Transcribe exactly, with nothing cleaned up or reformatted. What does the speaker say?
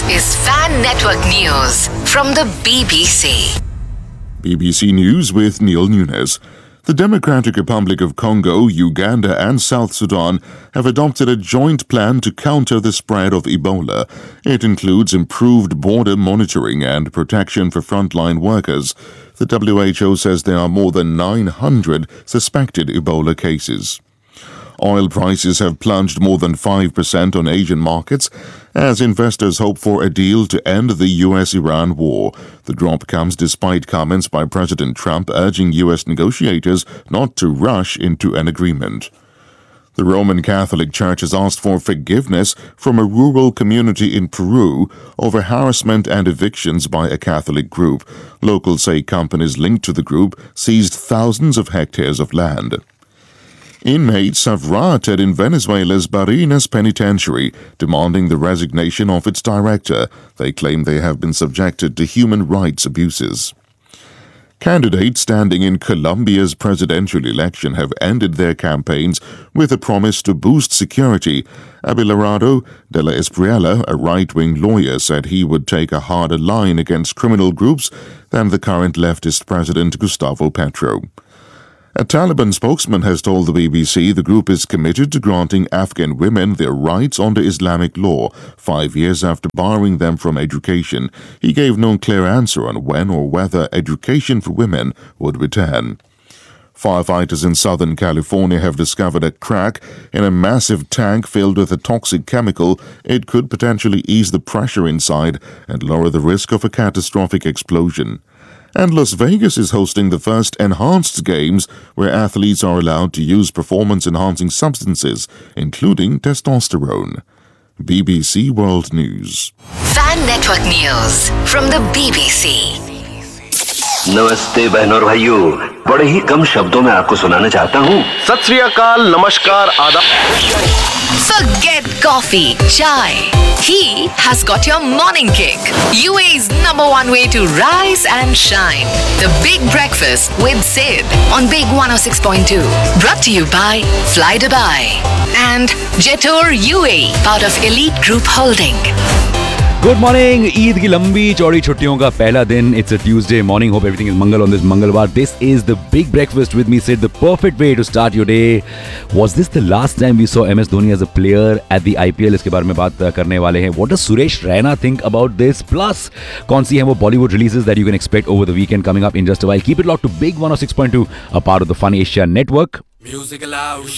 is Fan Network News from the B B C. B B C News with Neil Nunes. The Democratic Republic of Congo, Uganda and South Sudan have adopted a joint plan to counter the spread of Ebola. It includes improved border monitoring and protection for frontline workers. The W H O says there are more than nine hundred suspected Ebola cases. Oil prices have plunged more than five percent on Asian markets as investors hope for a deal to end the U S Iran war. The drop comes despite comments by President Trump urging U S negotiators not to rush into an agreement. The Roman Catholic Church has asked for forgiveness from a rural community in Peru over harassment and evictions by a Catholic group. Locals say companies linked to the group seized thousands of hectares of land. Inmates have rioted in Venezuela's Barinas Penitentiary, demanding the resignation of its director. They claim they have been subjected to human rights abuses. Candidates standing in Colombia's presidential election have ended their campaigns with a promise to boost security. Abelardo de la Espriella, a right-wing lawyer, said he would take a harder line against criminal groups than the current leftist president Gustavo Petro. A Taliban spokesman has told the B B C the group is committed to granting Afghan women their rights under Islamic law, five years after barring them from education. He gave no clear answer on when or whether education for women would return. Firefighters in Southern California have discovered a crack in a massive tank filled with a toxic chemical. It could potentially ease the pressure inside and lower the risk of a catastrophic explosion. And Las Vegas is hosting the first enhanced games where athletes are allowed to use performance-enhancing substances, including testosterone. B B C World News. Fan Network News from the B B C. नमस्ते बहनों और भाइयों, बड़े ही कम शब्दों में आपको सुनाना चाहता हूँ। सत श्री अकाल, नमस्कार, आदाब। Forget coffee, chai. He has got your morning kick. U A's number one way to rise and shine. The Big Breakfast with Sid on Big one oh six point two. Brought to you by Fly Dubai and Jetor U A, part of Elite Group Holding. Good morning. Eid की लंबी चौड़ी छुट्टियों का पहला दिन। It's a Tuesday morning. Hope everything is Mangal on this मंगलवार। This is the big breakfast with me Sid, the perfect way to start your day. Was this the last time we saw M S Dhoni as a player at the IPL? इसके बारे में बात करने वाले हैं। What does Suresh Raina think about this? Plus कौन सी है वो Bollywood releases that you can expect over the weekend coming up in just a while. Keep it locked to big one oh six point two, a part of the Fun Asia network.